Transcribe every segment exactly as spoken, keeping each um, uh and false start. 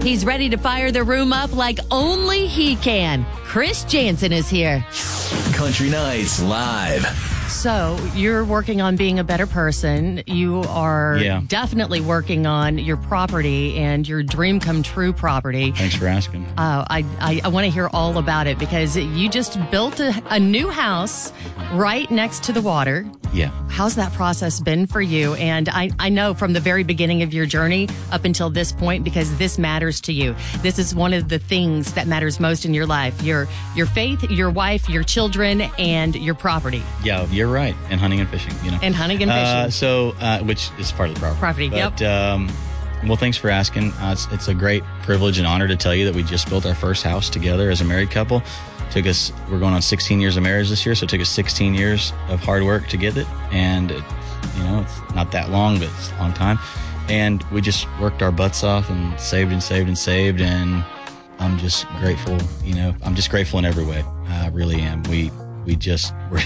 He's ready to fire the room up like only he can. Chris Jansen is here. Country Nights Live. So you're working on being a better person. You are Yeah. definitely working on your property and your dream come true property. Thanks for asking. Uh, I, I, I want to hear all about it because you just built a, a new house right next to the water. Yeah. How's that process been for you? And I, I know from the very beginning of your journey up until this point, because this matters to you. This is one of the things that matters most in your life. Your, your faith, your wife, your children, and your property. Yeah, you're right. And hunting and fishing, you know. And hunting and fishing. Uh, so, uh, which is part of the property. Property, but, yep. Um, well, thanks for asking. Uh, it's, it's a great privilege and honor to tell you that we just built our first house together as a married couple. Took us, we're going on sixteen years of marriage this year, so it took us sixteen years of hard work to get it. And, it, you know, it's not that long, but it's a long time. And we just worked our butts off and saved and saved and saved. And I'm just grateful, you know, I'm just grateful in every way. I really am. We, we just, we're,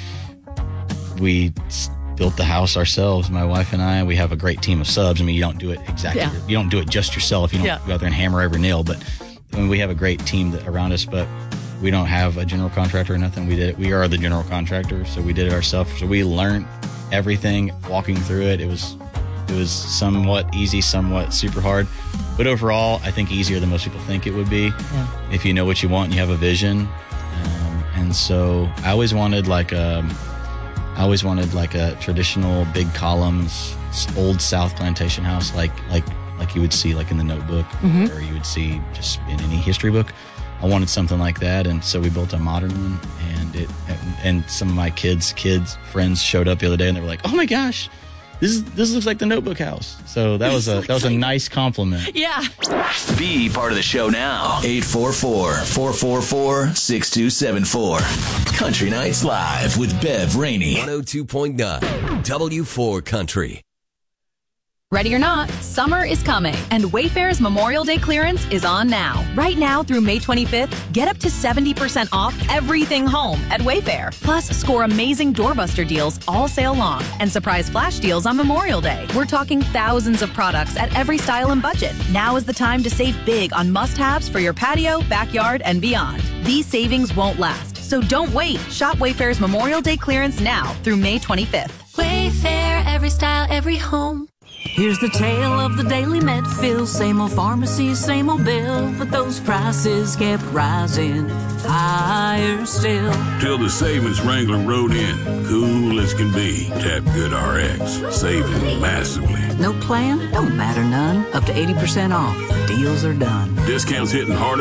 we built the house ourselves, my wife and I. We have a great team of subs. I mean, you don't do it exactly. Yeah. You don't do it just yourself. You don't Yeah. go out there and hammer every nail. But I mean, we have a great team that, around us. But we don't have a general contractor or nothing. We did it. We are the general contractor, so we did it ourselves. So we learned everything walking through it. It was it was somewhat easy, somewhat super hard. But overall, I think easier than most people think it would be. Yeah. If you know what you want and you have a vision. Um, and so I always wanted like a, I always wanted like a traditional big columns, old South plantation house, like like like you would see like in The Notebook, Mm-hmm. or you would see just in any history book. I wanted something like that, and so we built a modern one. And it and, and some of my kids, kids, friends showed up the other day, and they were like, "Oh my gosh, this is this looks like the Notebook house." So that was a that was a nice compliment. Yeah. Be part of the show now. eight four four, four four four, six two seven four. Country Nights Live with Bev Rainey. one oh two point nine W four Country. Ready or not, summer is coming, and Wayfair's Memorial Day clearance is on now. Right now through May twenty-fifth, get up to seventy percent off everything home at Wayfair. Plus, score amazing doorbuster deals all sale long and surprise flash deals on Memorial Day. We're talking thousands of products at every style and budget. Now is the time to save big on must-haves for your patio, backyard, and beyond. These savings won't last, so don't wait. Shop Wayfair's Memorial Day clearance now through May twenty-fifth. Wayfair, every style, every home. Here's the tale of the daily Medfill. Same old pharmacy, same old bill, but those prices kept rising higher still. Till the savings Wrangler rode in, cool as can be. Tap Good R X, saving massively. No plan? Don't matter none. Up to eighty percent off. Deals are done. Discounts hitting harder